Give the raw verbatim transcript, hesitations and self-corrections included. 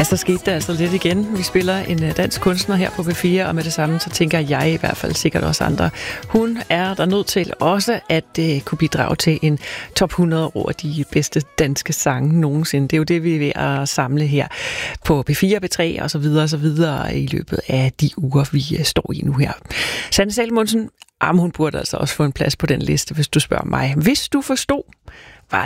Ja, så skete det altså lidt igen. Vi spiller en dansk kunstner her på B fire, og med det samme, så tænker jeg i hvert fald sikkert også andre. Hun er der nødt til også at uh, kunne bidrage til en top hundrede over de bedste danske sange nogensinde. Det er jo det, vi er ved at samle her på B fire, B tre og så videre og så videre i løbet af de uger, vi står i nu her. Sanne Salomonsen, hun burde altså også få en plads på den liste, hvis du spørger mig. Hvis du forstod